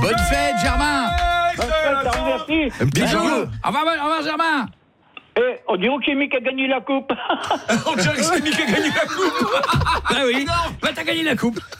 Bonne fête, Germain. Merci. Un petit Bisous. jeu. Au revoir, Germain. Eh, on dirait que c'est Mick qui a gagné la coupe. On dirait que c'est Mick qui a gagné la coupe. Ah oui, bah t'as gagné la coupe.